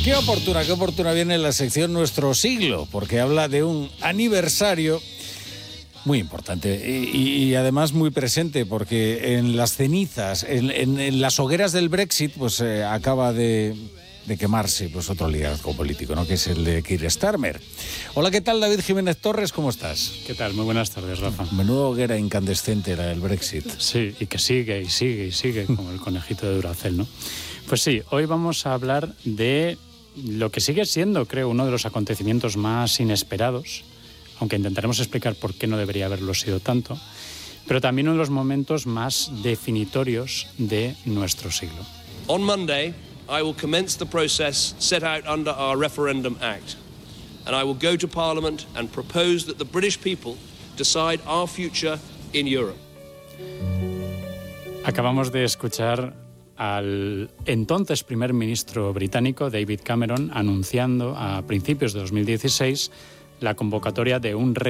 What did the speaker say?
Qué oportuna viene la sección Nuestro Siglo, porque habla de un aniversario muy importante y además muy presente, porque en las cenizas, en las hogueras del Brexit, pues acaba de quemarse pues otro liderazgo político, ¿no? Que es el de Keir Starmer. Hola, ¿qué tal, David Jiménez Torres? ¿Cómo estás? ¿Qué tal? Muy buenas tardes, Rafa. Menuda hoguera incandescente la del Brexit. Sí, y que sigue, como el conejito de Duracell, ¿no? Pues sí, hoy vamos a hablar de lo que sigue siendo, creo, uno de los acontecimientos más inesperados, aunque intentaremos explicar por qué no debería haberlo sido tanto, pero también uno de los momentos más definitorios de nuestro siglo. On Monday, I will commence the process set out under our Referendum Act, and I will go to Parliament and propose that the British people decide our future in Europe. Acabamos de escuchar al entonces primer ministro británico, David Cameron, anunciando a principios de 2016 la convocatoria de un